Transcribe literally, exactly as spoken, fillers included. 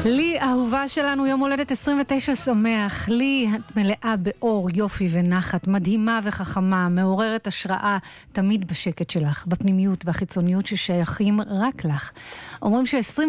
לי, אהובה שלנו, יום הולדת עשרים ותשע שמח. לי, את מלאה באור, יופי ונחת, מדהימה וחכמה, מעוררת השראה, תמיד בשקט שלך, בפנימיות והחיצוניות ששייכים רק לך. אומרים ש-עשרים